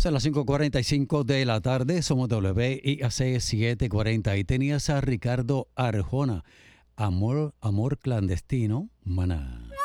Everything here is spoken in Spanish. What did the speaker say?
Son las 5:45 de la tarde, somos WIAC 740 y tenías a Ricardo Arjona, Amor Clandestino, Maná.